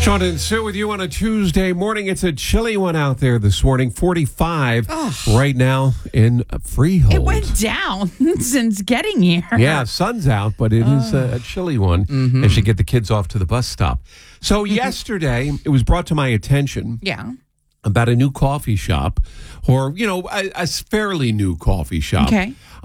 Sean and Sue with you on a Tuesday morning. It's a chilly one out there this morning. 45 right now in Freehold. It went down since getting here. Yeah, sun's out, but it is a chilly one as you get the kids off to the bus stop. So yesterday, it was brought to my attention about a new coffee shop, or, a fairly new coffee shop. Okay.